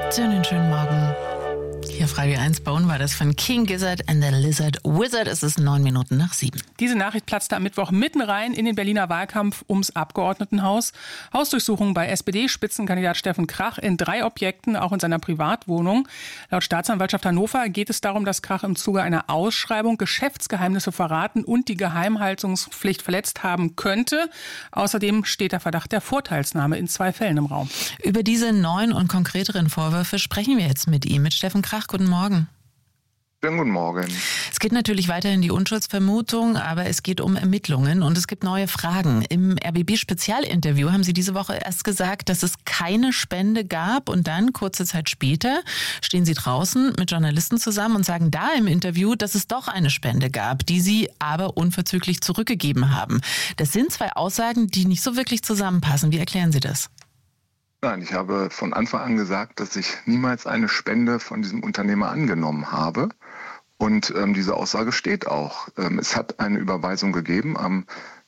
Einen schönen Morgen. Hier Frage 1 Bone war das von King Gizzard and the Lizard Wizard. Es ist 7:09. Diese Nachricht platzte am Mittwoch mitten rein in den Berliner Wahlkampf ums Abgeordnetenhaus. Hausdurchsuchung bei SPD-Spitzenkandidat Steffen Krach in 3 Objekten, auch in seiner Privatwohnung. Laut Staatsanwaltschaft Hannover geht es darum, dass Krach im Zuge einer Ausschreibung Geschäftsgeheimnisse verraten und die Geheimhaltungspflicht verletzt haben könnte. Außerdem steht der Verdacht der Vorteilsnahme in 2 Fällen im Raum. Über diese neuen und konkreteren Vorwürfe sprechen wir jetzt mit ihm, mit Steffen Krach. Guten Morgen. Schönen guten Morgen. Es geht natürlich weiterhin die Unschuldsvermutung, aber es geht um Ermittlungen und es gibt neue Fragen. Im RBB-Spezialinterview haben Sie diese Woche erst gesagt, dass es keine Spende gab und dann, kurze Zeit später, stehen Sie draußen mit Journalisten zusammen und sagen da im Interview, dass es doch eine Spende gab, die Sie aber unverzüglich zurückgegeben haben. Das sind 2 Aussagen, die nicht so wirklich zusammenpassen. Wie erklären Sie das? Nein, ich habe von Anfang an gesagt, dass ich niemals eine Spende von diesem Unternehmer angenommen habe. Und diese Aussage steht auch. Es hat eine Überweisung gegeben am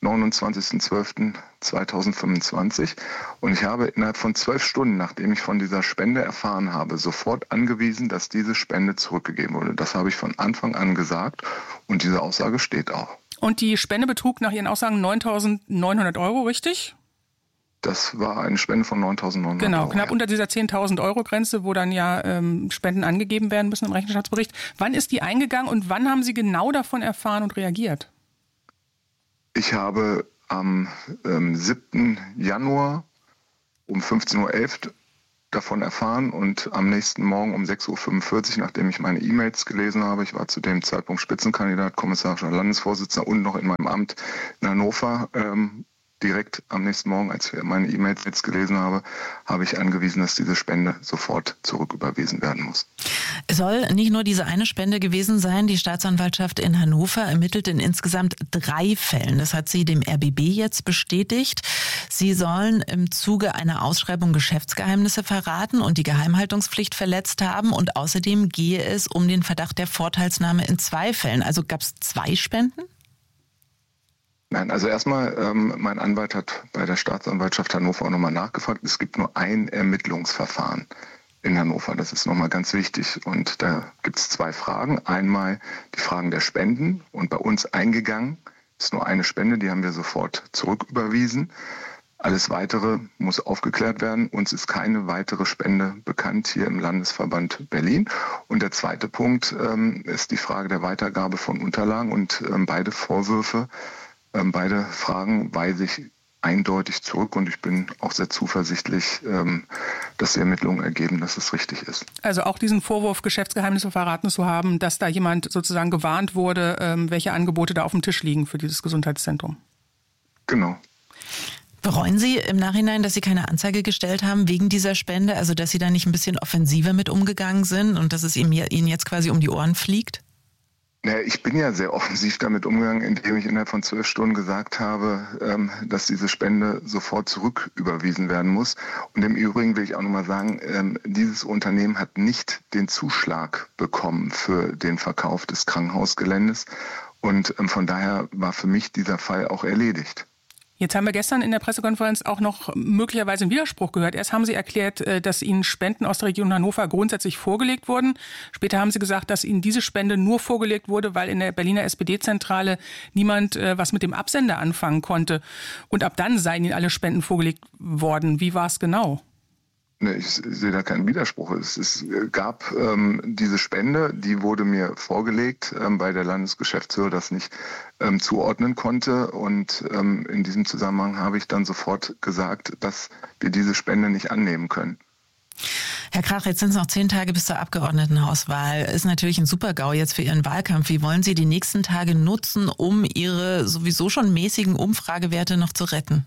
29.12.2025. Und ich habe innerhalb von 12 Stunden, nachdem ich von dieser Spende erfahren habe, sofort angewiesen, dass diese Spende zurückgegeben wurde. Das habe ich von Anfang an gesagt und diese Aussage steht auch. Und die Spende betrug nach Ihren Aussagen 9.900 €, richtig? Das war eine Spende von 9.900 €. Genau, knapp unter dieser 10.000 € Grenze, wo dann ja Spenden angegeben werden müssen im Rechenschaftsbericht. Wann ist die eingegangen und wann haben Sie genau davon erfahren und reagiert? Ich habe am 7. Januar um 15.11 Uhr davon erfahren und am nächsten Morgen um 6.45 Uhr, nachdem ich meine E-Mails gelesen habe, ich war zu dem Zeitpunkt Spitzenkandidat, kommissarischer Landesvorsitzender und noch in meinem Amt in Hannover, direkt am nächsten Morgen, als ich meine E-Mails jetzt gelesen habe, habe ich angewiesen, dass diese Spende sofort zurücküberwiesen werden muss. Es soll nicht nur diese eine Spende gewesen sein. Die Staatsanwaltschaft in Hannover ermittelt in insgesamt 3 Fällen. Das hat sie dem RBB jetzt bestätigt. Sie sollen im Zuge einer Ausschreibung Geschäftsgeheimnisse verraten und die Geheimhaltungspflicht verletzt haben. Und außerdem gehe es um den Verdacht der Vorteilsnahme in 2 Fällen. Also gab es 2 Spenden? Nein, also erstmal, mein Anwalt hat bei der Staatsanwaltschaft Hannover auch nochmal nachgefragt. Es gibt nur ein Ermittlungsverfahren in Hannover. Das ist nochmal ganz wichtig. Und da gibt es 2 Fragen. Einmal die Fragen der Spenden. Und bei uns eingegangen ist nur eine Spende, die haben wir sofort zurücküberwiesen. Alles Weitere muss aufgeklärt werden. Uns ist keine weitere Spende bekannt hier im Landesverband Berlin. Und der zweite Punkt ist die Frage der Weitergabe von Unterlagen. Und beide Vorwürfe, beide Fragen weise ich eindeutig zurück und ich bin auch sehr zuversichtlich, dass die Ermittlungen ergeben, dass es richtig ist. Also auch diesen Vorwurf, Geschäftsgeheimnisse verraten zu haben, dass da jemand sozusagen gewarnt wurde, welche Angebote da auf dem Tisch liegen für dieses Gesundheitszentrum. Genau. Bereuen Sie im Nachhinein, dass Sie keine Anzeige gestellt haben wegen dieser Spende? Also dass Sie da nicht ein bisschen offensiver mit umgegangen sind und dass es Ihnen jetzt quasi um die Ohren fliegt? Ja, ich bin ja sehr offensiv damit umgegangen, indem ich innerhalb von 12 Stunden gesagt habe, dass diese Spende sofort zurücküberwiesen werden muss. Und im Übrigen will ich auch nochmal sagen, dieses Unternehmen hat nicht den Zuschlag bekommen für den Verkauf des Krankenhausgeländes. Und von daher war für mich dieser Fall auch erledigt. Jetzt haben wir gestern in der Pressekonferenz auch noch möglicherweise einen Widerspruch gehört. Erst haben Sie erklärt, dass Ihnen Spenden aus der Region Hannover grundsätzlich vorgelegt wurden. Später haben Sie gesagt, dass Ihnen diese Spende nur vorgelegt wurde, weil in der Berliner SPD-Zentrale niemand was mit dem Absender anfangen konnte. Und ab dann seien Ihnen alle Spenden vorgelegt worden. Wie war es genau? Ich sehe da keinen Widerspruch. Es gab diese Spende, die wurde mir vorgelegt, weil der Landesgeschäftsführer das nicht zuordnen konnte. Und in diesem Zusammenhang habe ich dann sofort gesagt, dass wir diese Spende nicht annehmen können. Herr Krach, jetzt sind es noch 10 Tage bis zur Abgeordnetenhauswahl. Ist natürlich ein Super-GAU jetzt für Ihren Wahlkampf. Wie wollen Sie die nächsten Tage nutzen, um Ihre sowieso schon mäßigen Umfragewerte noch zu retten?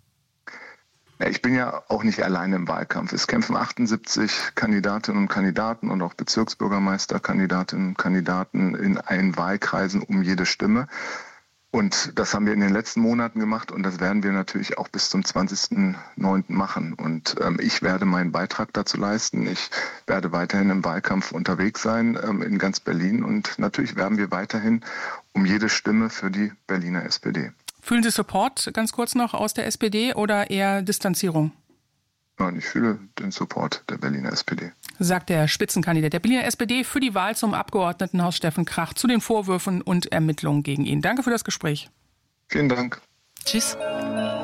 Ja, ich bin ja auch nicht alleine im Wahlkampf. Es kämpfen 78 Kandidatinnen und Kandidaten und auch Bezirksbürgermeisterkandidatinnen und Kandidaten in allen Wahlkreisen um jede Stimme. Und das haben wir in den letzten Monaten gemacht und das werden wir natürlich auch bis zum 20.09. machen. Und ich werde meinen Beitrag dazu leisten. Ich werde weiterhin im Wahlkampf unterwegs sein in ganz Berlin und natürlich werben wir weiterhin um jede Stimme für die Berliner SPD. Fühlen Sie Support, ganz kurz noch, aus der SPD oder eher Distanzierung? Ja, und ich fühle den Support der Berliner SPD. Sagt der Spitzenkandidat der Berliner SPD für die Wahl zum Abgeordnetenhaus Steffen Krach zu den Vorwürfen und Ermittlungen gegen ihn. Danke für das Gespräch. Vielen Dank. Tschüss.